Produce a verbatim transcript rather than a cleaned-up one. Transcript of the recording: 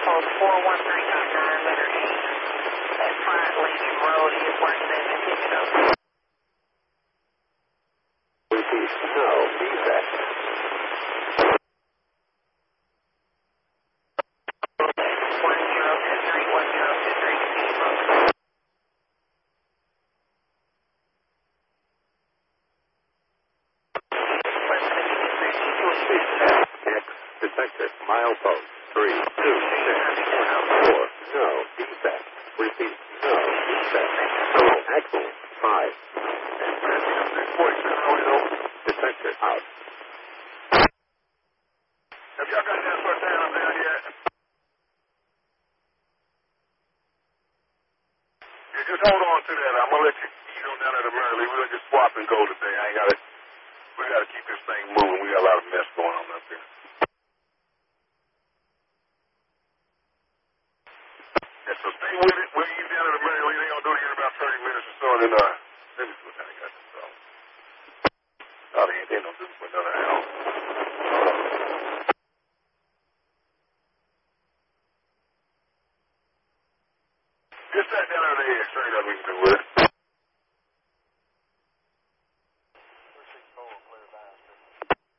Milepost four one three Doctor letter E. At Front Lady Road is where they've been picking up. Repeat, no defect. one zero two three, one zero two three, speed road. X detected. Milepost three two six one four. No defect. Repeat. No defect. No. Excellent. Five. Detected out. Have y'all got that first down down yet? Yeah, just hold on to that. I'm gonna let you eat on down at the Murray. We're gonna just swap and go today. I ain't gotta. We gotta keep this thing moving. We got a lot of mess going on up here. Yeah, so stay with it. We'll eat down at the Murray. They gonna do it in about thirty minutes or so, and then uh, let me see what time I got this dog. Oh, they ain't they don't do it for another hour. Just that down at the edge, straight up we can do it.